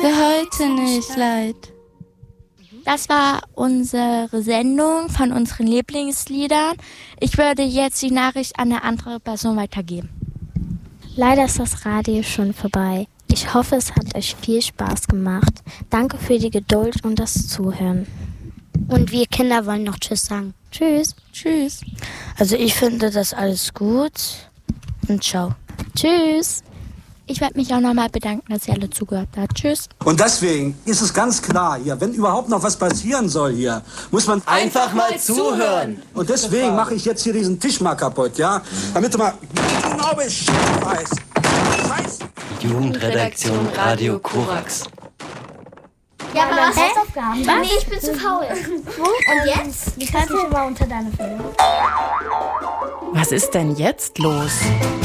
Für heute nicht, leid. Das war unsere Sendung von unseren Lieblingsliedern. Ich würde jetzt die Nachricht an eine andere Person weitergeben. Leider ist das Radio schon vorbei. Ich hoffe, es hat euch viel Spaß gemacht. Danke für die Geduld und das Zuhören. Und wir Kinder wollen noch Tschüss sagen. Tschüss. Tschüss. Also ich finde das alles gut und ciao. Tschüss. Ich werde mich auch nochmal bedanken, dass ihr alle zugehört habt. Tschüss. Und deswegen ist es ganz klar hier, wenn überhaupt noch was passieren soll hier, muss man einfach mal zuhören. Und deswegen mache ich jetzt hier diesen Tisch mal kaputt, ja? Damit du mal genau Bescheid weißt. Jugendredaktion Radio Korax. Ja, aber was Hausaufgaben? Nee, ich bin zu faul. Und jetzt? Ich kann dich immer unter deine Finger. Was ist denn jetzt los?